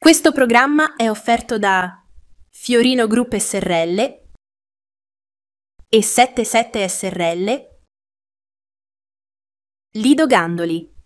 Questo programma è offerto da Fiorino Group Srl e 77 Srl, Lido Gandoli.